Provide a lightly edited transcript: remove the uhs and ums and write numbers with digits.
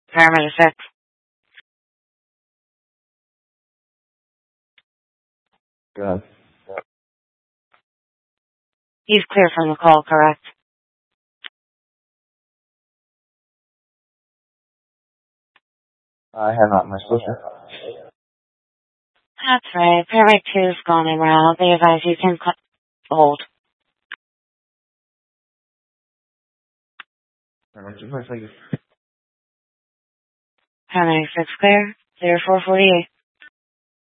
Paramedic 6. Good. He's clear from the call, correct? I have not, my sister. That's right. Paramedic 2's gone en route. They advise you can hold. Paramedic 2, Paramedic 6 clear. 0448.